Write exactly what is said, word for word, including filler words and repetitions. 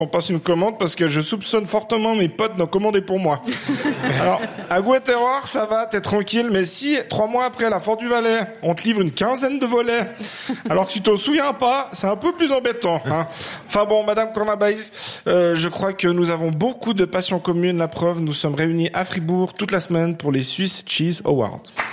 On passe une commande parce que je soupçonne fortement mes potes d'en commander pour moi. Alors, à Goût et Terroir, ça va, t'es tranquille, mais si, trois mois après la Fort du Valais, on te livre une quinzaine de volets, alors que tu t'en souviens pas, c'est un peu plus embêtant, hein. Enfin bon, Madame Cornabaïs, euh, je crois que nous avons beaucoup de passions communes, la preuve, nous sommes réunis à Fribourg toute la semaine pour les Swiss Cheese Awards.